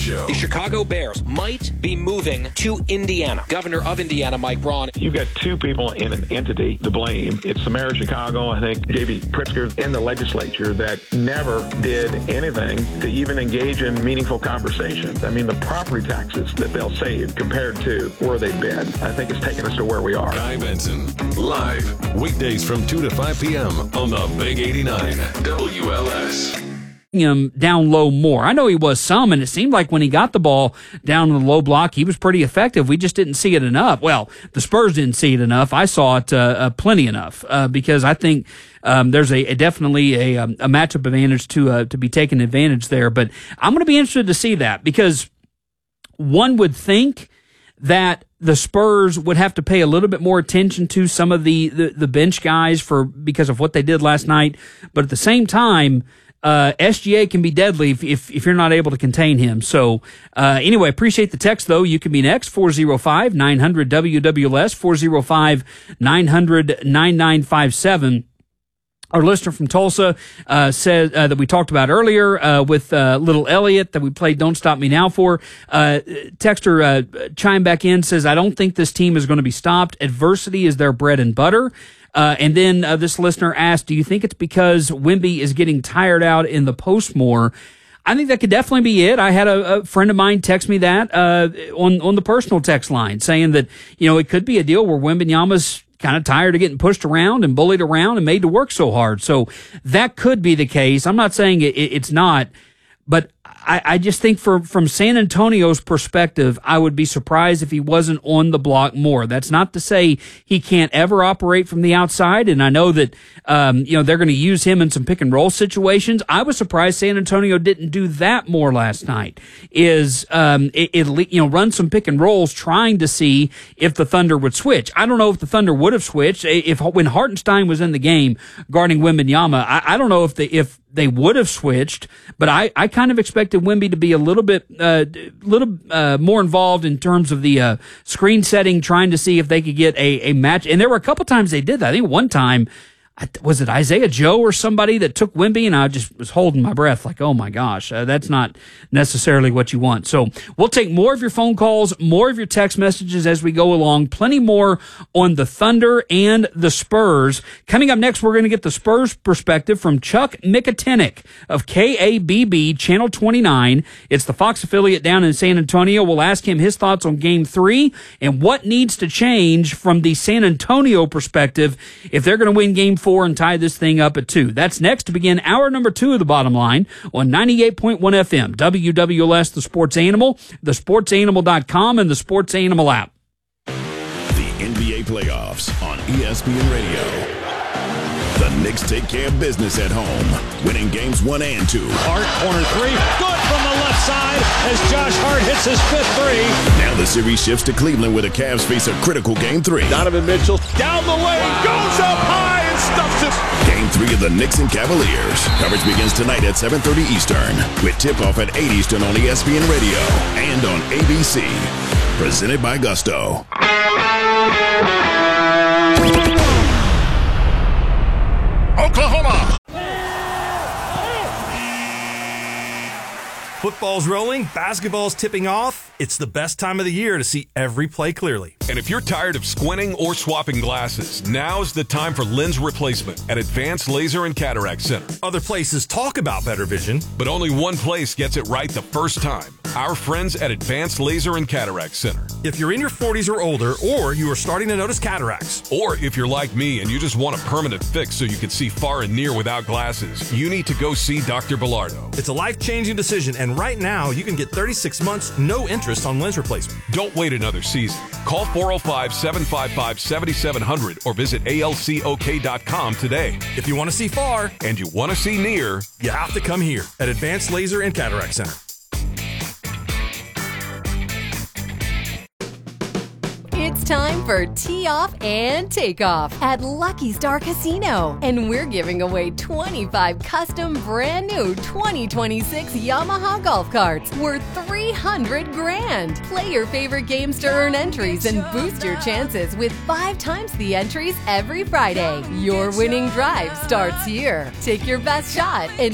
Show. The Chicago Bears might be moving to Indiana. Governor of Indiana, Mike Braun. You've got two people in an entity to blame. It's the mayor of Chicago, I think, J.B. Pritzker, in the legislature that never did anything to even engage in meaningful conversations. I mean, the property taxes that they'll save compared to where they've been, I think it's taken us to where we are. Guy Benson, live, weekdays from 2 to 5 p.m. on the Big 89 WLS. Him down low more. I know he was some, and it seemed like when he got the ball down in the low block, he was pretty effective. We just didn't see it enough. Well, the Spurs didn't see it enough. I saw it plenty enough because I think there's definitely a matchup advantage to be taken advantage there. But I'm going to be interested to see that because one would think that the Spurs would have to pay a little bit more attention to some of the bench guys because of what they did last night. But at the same time, SGA can be deadly if you're not able to contain him. So anyway, appreciate the text, though. You can be next, 405-900-WWLS, 405-900-9957. Our listener from Tulsa says that we talked about earlier with little Elliot that we played Don't Stop Me Now for. Texter chimed back in, says, I don't think this team is going to be stopped. Adversity is their bread and butter. And then this listener asked, do you think it's because Wemby is getting tired out in the post more? I think that could definitely be it. I had a friend of mine text me that on the personal text line saying that, it could be a deal where Wembanyama's kind of tired of getting pushed around and bullied around and made to work so hard. So that could be the case. I'm not saying it's not, but I just think from San Antonio's perspective, I would be surprised if he wasn't on the block more. That's not to say he can't ever operate from the outside, and I know that they're going to use him in some pick and roll situations. I was surprised San Antonio didn't do that more last night. Run some pick and rolls, trying to see if the Thunder would switch. I don't know if the Thunder would have switched when Hartenstein was in the game guarding Wembanyama. I don't know if they would have switched, but I kind of expected Wemby to be a little bit more involved in terms of the screen setting, trying to see if they could get a match. And there were a couple times they did that. I think one time, was it Isaiah Joe or somebody that took Wemby, and I just was holding my breath like, oh my gosh, that's not necessarily what you want. So we'll take more of your phone calls, more of your text messages as we go along. Plenty more on the Thunder and the Spurs. Coming up next, we're going to get the Spurs perspective from Chuck Mikatinik of KABB Channel 29. It's the Fox affiliate down in San Antonio. We'll ask him his thoughts on Game 3 and what needs to change from the San Antonio perspective if they're going to win Game 4 and tie this thing up at 2. That's next to begin hour number 2 of the Bottom Line on 98.1 FM, WWLS, The Sports Animal, thesportsanimal.com, and the Sports Animal app. The NBA playoffs on ESPN Radio. The Knicks take care of business at home, winning games 1 and 2. Hart, corner 3, good from the left side as Josh Hart hits his 5th 3. Now the series shifts to Cleveland where the Cavs face a critical Game 3. Donovan Mitchell down the lane, goes up high and stuffs it. Game 3 of the Knicks and Cavaliers. Coverage begins tonight at 7:30 Eastern, with tip-off at 8 Eastern on ESPN Radio and on ABC. Presented by Gusto. Oklahoma! Football's rolling, basketball's tipping off. It's the best time of the year to see every play clearly. And if you're tired of squinting or swapping glasses, now's the time for lens replacement at Advanced Laser and Cataract Center. Other places talk about better vision, but only one place gets it right the first time. Our friends at Advanced Laser and Cataract Center. If you're in your 40s or older, or you are starting to notice cataracts, or if you're like me and you just want a permanent fix so you can see far and near without glasses, you need to go see Dr. Bilardo. It's a life-changing decision, and right now you can get 36 months, no interest on lens replacement. Don't wait another season. Call 405-755-7700 or visit alcok.com today. If you want to see far and you want to see near, you have to come here at Advanced Laser and Cataract Center. It's time for Tee Off and Takeoff at Lucky Star Casino. And we're giving away 25 custom brand new 2026 Yamaha golf carts worth $300 grand. Play your favorite games to earn entries and boost your chances with 5 times the entries every Friday. Your winning drive starts here. Take your best shot and